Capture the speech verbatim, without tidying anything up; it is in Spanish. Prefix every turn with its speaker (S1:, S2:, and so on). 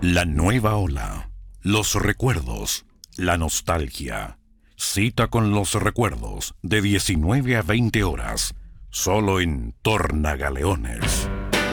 S1: La nueva ola, los recuerdos, la nostalgia. Cita con los recuerdos de diecinueve a veinte horas, solo en Tornagaleones.